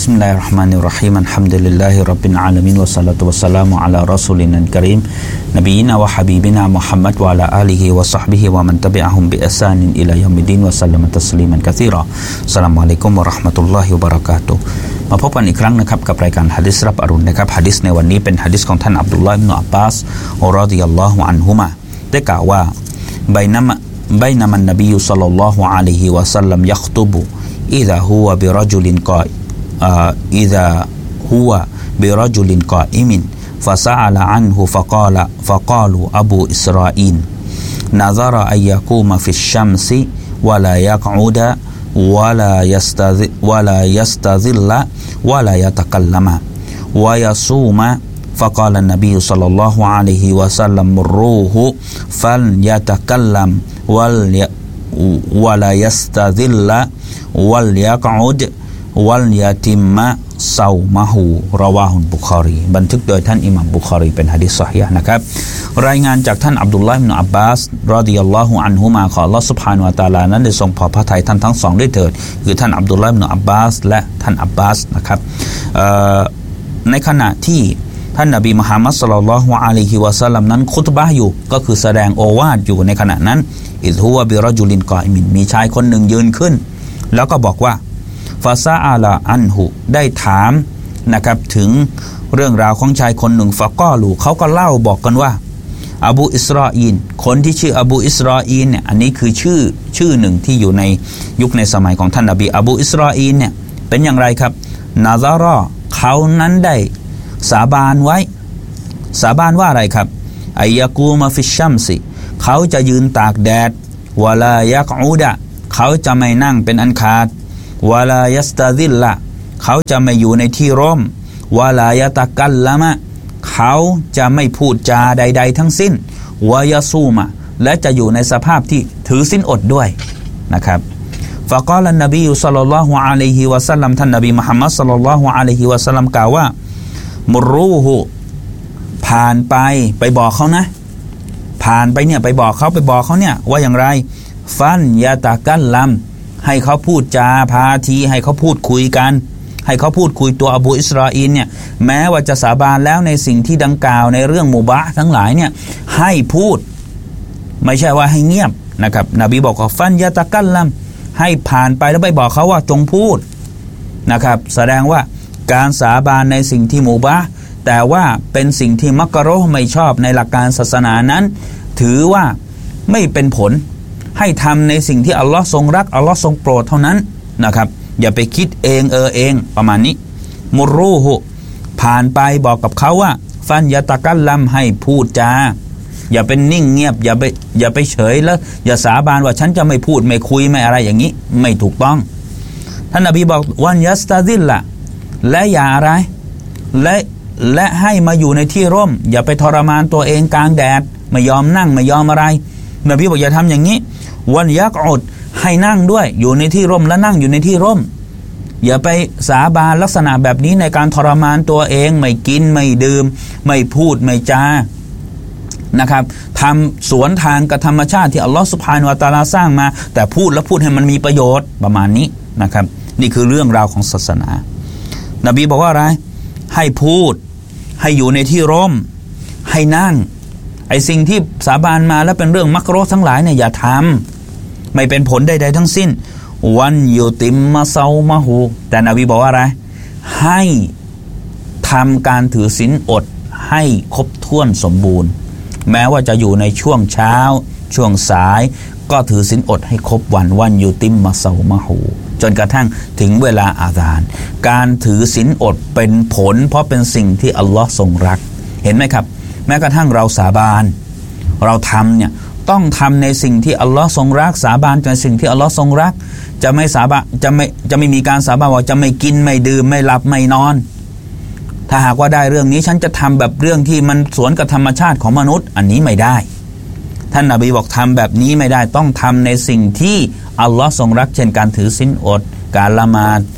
Bismillahirrahmanirrahim. Alhamdulillahirabbil alamin wassalatu wassalamu ala rasulina karim nabiyina wa habibina Muhammad wa ala alihi wa sahbihi wa man tabi'ahum bi ihsanin ila yaumiddin wa sallama tasliman katsira. Assalamualaikum warahmatullahi wabarakatuh. มาพบกันอีกครั้งนะครับกับรายการหะดีษรับอรุณนะครับหะดีษในวันนี้เป็นหะดีษของท่านอับดุลลอฮ์ อิบนุ อับบาส รอฎิยัลลอฮุอันฮุมาได้กล่าวว่าบัยนะมันนบีศ็อลลัลลอฮุอะลัยฮิวะซัลลัมยัคตุบุإذا هو برجل قائم فسأل عنه فقالوا أبو إسرائيل نظر أن يقوم في الشمس ولا يقعد ولا يستظل ولا يتكلم ويصوم فقال النبي صلى الله عليه وسلم مروه فليتكلم ولا يستظلวัลยะกอุดวัลยะติมมะเซามะฮูรอวาฮุลบุคอรีบันทึกโดยท่านอิหม่ามบุคอรีเป็นหะดีษซอฮีฮ์นะครับรายงานจากท่านอับดุลลอฮ์ อิบนุ อับบาส รอฎิยัลลอฮุอันฮุมาขออัลเลาะห์ซุบฮานะฮูวะตะอาลานั้นได้ทรงพอพระทัยท่านทั้งสองด้วยเถิดคือท่านอับดุลลอฮ์ อิบนุ อับบาสและท่านอับบาสนะครับในขณะที่ท่านนบีมุฮัมมัดศ็อลลัลลอฮุอะลัยฮิวะซัลลัมนั้นคุตบะห์อยู่ก็คือแสดงโอวาทอยู่ในขณะนั้นอิซฮุวะบิรอจุลินกออิมินมีชายคนหนึ่งยืนขึ้นแล้วก็บอกว่าฟาซาอาลาอันหุได้ถามนะครับถึงเรื่องราวของชายคนหนึ่งฟะกอลูเขาก็เล่าบอกกันว่าอบูอิสราอีลคนที่ชื่ออบูอิสราอีลเนี่ยอันนี้คือชื่อหนึ่งที่อยู่ในยุคในสมัยของท่านนบีอบูอิสราอีลเนี่ยเป็นอย่างไรครับนาซารอเขานั้นได้สาบานไว้สาบานว่าอะไรครับอัยยะกูมาฟิชชัมซิเขาจะยืนตากแดดวะลายักอูดะเขาจะไม่นั่งเป็นอันขาดวะลายัสตาซิลละเขาจะไม่อยู่ในที่ร่มวะลายะตะกัลละมะเขาจะไม่พูดจาใดๆทั้งสิ้นวะยะซูมะและจะอยู่ในสภาพที่ถือศีลอดด้วยนะครับฟะกอลันนบีศ็อลลัลลอฮุอะลัยฮิวะซัลลัมท่านนบีมุฮัมมัดศ็อลลัลลอฮุอะลัยฮิวะซัลลัมกล่าวว่ามุรูฮุผ่านไปบอกเขานะผ่านไปเนี่ยไปบอกเขาเนี่ยว่าอย่างไรฟันยาตะกัลลัมให้เขาพูดจาพาทีให้เขาพูดคุยกันให้เขาพูดคุยตัวอบูอิสราอีลเนี่ยแม้ว่าจะสาบานแล้วในสิ่งที่ดังกล่าวในเรื่องมุบะห์ทั้งหลายเนี่ยให้พูดไม่ใช่ว่าให้เงียบนะครับนบีบอกว่าฟันยาตะกัลลัมให้ผ่านไปแล้วไปบอกเขาว่าจงพูดนะครับแสดงว่าการสาบานในสิ่งที่มุบะห์แต่ว่าเป็นสิ่งที่มักรุฮ์ไม่ชอบในหลักการศาสนานั้นถือว่าไม่เป็นผลให้ทำในสิ่งที่อัลลอฮ์ทรงรักอัลลอฮ์ทรงโปรดเท่านั้นนะครับอย่าไปคิดเองประมาณนี้มุรูฮุผ่านไปบอกกับเขาว่าฟันยะตะกัลลัมให้พูดจาอย่าเป็นนิ่งเงียบอย่าไปเฉยแล้วอย่าสาบานว่าฉันจะไม่พูดไม่คุยไม่อะไรอย่างนี้ไม่ถูกต้องท่านนบีบอกวันยัสตาซิลละและอย่าอะไรและให้มาอยู่ในที่ร่มอย่าไปทรมานตัวเองกลางแดดไม่ยอมนั่งไม่ยอมอะไรนบีบอกอย่าทำอย่างนี้วันยักอุดให้นั่งด้วยอยู่ในที่ร่มและนั่งอยู่ในที่ร่มอย่าไปสาบานลักษณะแบบนี้ในการทรมานตัวเองไม่กินไม่ดื่มไม่พูดไม่จานะครับทำสวนทางกับธรรมชาติที่อัลลอฮฺซุบฮานะฮูวะตะอาลาสร้างมาแต่พูดให้มันมีประโยชน์ประมาณนี้นะครับนี่คือเรื่องราวของศาสนานบีบอกว่าอะไรให้พูดให้อยู่ในที่ร่มให้นั่งไอ้สิ่งที่สาบานมาแล้วเป็นเรื่องมักรุฮ์ทั้งหลายเนี่ยอย่าทำไม่เป็นผลใดๆทั้งสิ้นวันยูติมมะเซามะฮูแต่นบีบอกว่าอะไรให้ทำการถือศีลอดให้ครบถ้วนสมบูรณ์แม้ว่าจะอยู่ในช่วงเช้าช่วงสายก็ถือศีลอดให้ครบวันยูติมมะเซามะฮูจนกระทั่งถึงเวลาอาซานการถือศีลอดเป็นผลเพราะเป็นสิ่งที่อัลลอฮ์ทรงรักเห็นไหมครับแม้กระทั่งเราสาบานเราทำเนี่ยต้องทำในสิ่งที่อัลลอฮ์ทรงรักสาบานในสิ่งที่อัลลอฮ์ทรงรักจะไม่สาบานจะไม่มีการสาบานว่าจะไม่กินไม่ดื่มไม่หลับไม่นอนถ้าหากว่าได้เรื่องนี้ฉันจะทำแบบเรื่องที่มันสวนกับธรรมชาติของมนุษย์อันนี้ไม่ได้ท่านนบีบอกทำแบบนี้ไม่ได้ต้องทำในสิ่งที่อัลลอฮ์ทรงรักเช่นการถือศีลอดการละหมาด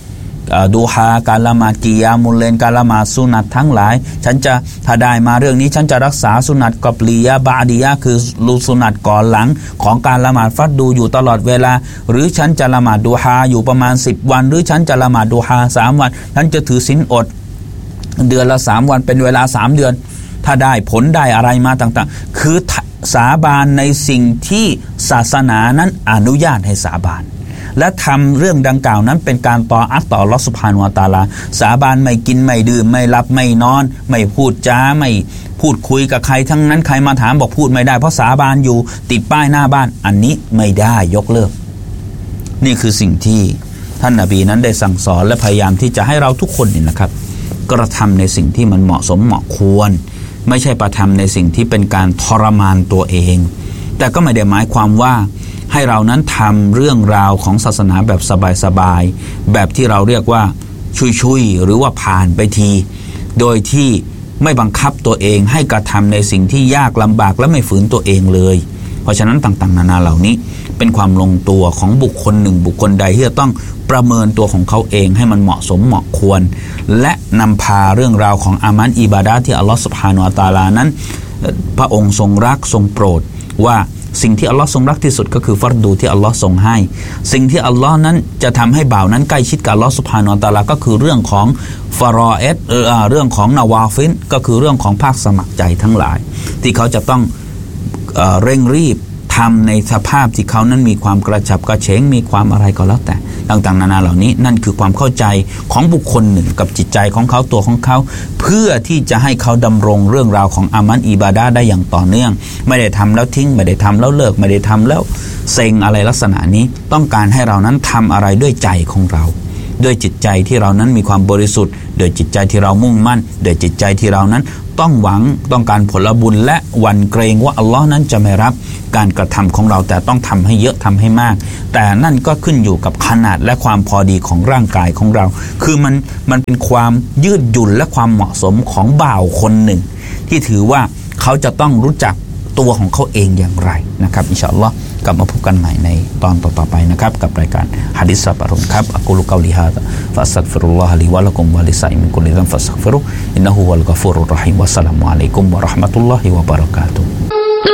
ดูฮาการละหมาดกิยามุลเลนการละหมาดสุนัตทั้งหลายฉันจะถ้าได้มาเรื่องนี้ฉันจะรักษาสุนัตกอบลียะบาดียะคือสุนัตก่อนหลังของการละหมาดฟัรดูอยู่ตลอดเวลาหรือฉันจะละหมาดดูฮาอยู่ประมาณ10วันหรือฉันจะละหมาดดูฮา3วันฉันจะถือศีลอดเดือนละ3วันเป็นเวลา3เดือนถ้าได้ผลได้อะไรมาต่างๆคือสาบานในสิ่งที่ศาสนานั้นอนุญาตให้สาบานและทำเรื่องดังกล่าวนั้นเป็นการตออัตต่ออัลเลาะห์ซุบฮานะฮูวะตะอาลาสาบานไม่กินไม่ดื่มไม่หลับไม่นอนไม่พูดจาไม่พูดคุยกับใครทั้งนั้นใครมาถามบอกพูดไม่ได้เพราะสาบานอยู่ติดป้ายหน้าบ้านอันนี้ไม่ได้ยกเลิกนี่คือสิ่งที่ท่านนบีนั้นได้สั่งสอนและพยายามที่จะให้เราทุกคนนี่นะครับกระทำในสิ่งที่มันเหมาะสมเหมาะควรไม่ใช่ประทำในสิ่งที่เป็นการทรมานตัวเองแต่ก็ไม่ได้หมายความว่าให้เรานั้นทำเรื่องราวของศาสนาแบบสบายๆแบบที่เราเรียกว่าชุยๆหรือว่าผ่านไปทีโดยที่ไม่บังคับตัวเองให้กระทำในสิ่งที่ยากลำบากและไม่ฝืนตัวเองเลยเพราะฉะนั้นต่างๆนานาเหล่านี้เป็นความลงตัวของบุคคลหนึ่งบุคคลใดที่จะต้องประเมินตัวของเขาเองให้มันเหมาะสมเหมาะควรและนำพาเรื่องราวของอามันอิบาดะห์ที่อัลลอฮฺซุบฮานะฮูวะตะอาลานั้นพระองค์ทรงรักทรงโปรดว่าสิ่งที่อัลลอฮ์ทรงรักที่สุดก็คือฟัรดูที่อัลลอฮ์ทรงให้สิ่งที่อัลลอฮ์นั้นจะทำให้บ่าวนั้นใกล้ชิดกับอัลลอฮ์ซุบฮานะฮูวะตะอาลาก็คือเรื่องของฟารอเอดเรื่องของนาวาฟิลก็คือเรื่องของภาคสมัครใจทั้งหลายที่เขาจะต้องเร่งรีบทำในสภาพที่เขานั้นมีความกระฉับกระเฉงมีความอะไรก็แล้วแต่ต่างๆนานาเหล่านี้นั่นคือความเข้าใจของบุคคลหนึ่งกับจิตใจของเขาตัวของเขาเพื่อที่จะให้เขาดำรงเรื่องราวของอามันอิบาดะห์ได้อย่างต่อเนื่องไม่ได้ทำแล้วทิ้งไม่ได้ทำแล้วเลิกไม่ได้ทำแล้วเซ็งอะไรลักษณะนี้ต้องการให้เรานั้นทำอะไรด้วยใจของเราด้วยจิตใจที่เรานั้นมีความบริสุทธิ์ด้วยจิตใจที่เรามุ่งมั่นด้วยจิตใจที่เรานั้นต้องหวังต้องการผลบุญและหวั่นเกรงว่าอัลลอฮ์นั้นจะไม่รับการกระทำของเราแต่ต้องทำให้เยอะทำให้มากแต่นั่นก็ขึ้นอยู่กับขนาดและความพอดีของร่างกายของเราคือมันเป็นความยืดหยุ่นและความเหมาะสมของบ่าวคนหนึ่งที่ถือว่าเขาจะต้องรู้จักตัวของเขาเองอย่างไรนะครับอินชาอัลลอฮ์กลับมาพบกันใหม่ในตอนต่อๆไปนะครับกับรายการหะดีษซะบะรุนครับอะกูลุกอลิฮาซาฟะอัสตัฆฟิรุลลอฮะลิวะละกุมวะลิซาอิมินกุลิซัมฟัสตัฆฟิรุอินนะฮูวัลกอฟูรุรเราะฮีมวัสสลามุอะลัยกุมวะเราะห์มะตุลลอฮิวะบะเราะกาตุฮ์